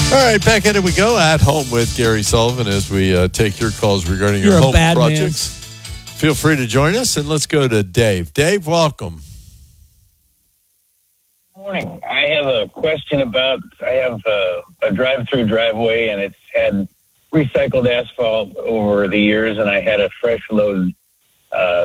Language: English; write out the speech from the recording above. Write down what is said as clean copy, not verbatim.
All right, back at it we go. At home with Gary Sullivan as we take your calls regarding your You're a home bad man. projects. Feel free to join us, and let's go to Dave. Dave, welcome. Morning. I have a question about, I have a drive-through driveway, and it's had recycled asphalt over the years, and I had a fresh load